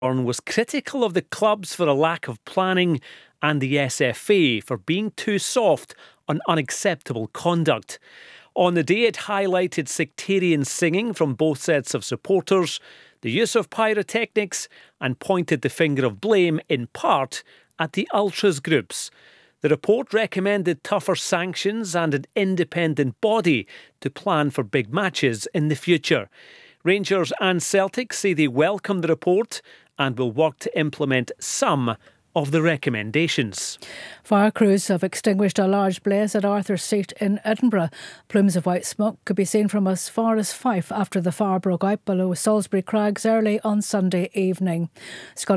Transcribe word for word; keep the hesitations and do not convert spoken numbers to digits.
was critical of the clubs for a lack of planning and the S F A for being too soft on unacceptable conduct. On the day, it highlighted sectarian singing from both sets of supporters, the use of pyrotechnics, and pointed the finger of blame, in part, at the ultras groups. The report recommended tougher sanctions and an independent body to plan for big matches in the future. Rangers and Celtic say they welcome the report and will work to implement some of the recommendations. Fire crews have extinguished a large blaze at Arthur's Seat in Edinburgh. Plumes of white smoke could be seen from as far as Fife after the fire broke out below Salisbury Crags early on Sunday evening. Scottish